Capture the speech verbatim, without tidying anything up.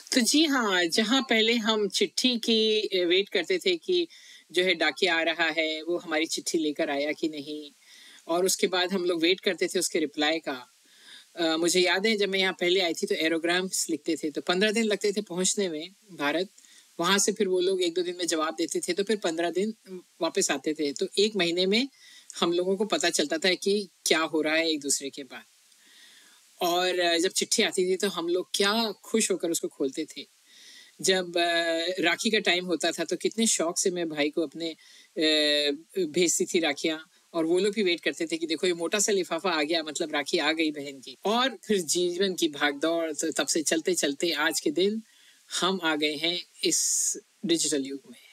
तो जी हाँ, जहाँ पहले हम चिट्ठी की अ, वेट करते थे कि जो है डाकिया आ रहा है, वो हमारी चिट्ठी लेकर आया कि नहीं, और उसके बाद हम लोग वेट करते थे उसके रिप्लाई का। अ, मुझे याद है जब मैं यहाँ पहले आई थी तो एरोग्राम्स लिखते थे, तो पंद्रह दिन लगते थे पहुँचने में भारत। वहाँ से फिर वो लोग एक दो दिन में जवाब देते थे, तो फिर पंद्रह दिन उम, वापस आते थे। तो एक महीने में हम लोगों को पता चलता था कि क्या हो रहा है एक-दूसरे के पास। और अ, जब चिट्ठी आती थी तो हम लोग क्या खुश होकर उसको खोलते थे। जब अ, राखी का टाइम होता था तो कितने शौक से मैं भाई को अपने अ, भेजती थी राखियाँ, और वो लोग भी वेट करते थे कि देखो ये मोटा सा लिफाफा आ गया, मतलब राखी आ गई बहन की। और फिर जीवन की भागदौड़, तो तब से चलते चलते आज के दिन हम आ गए हैं इस डिजिटल युग में।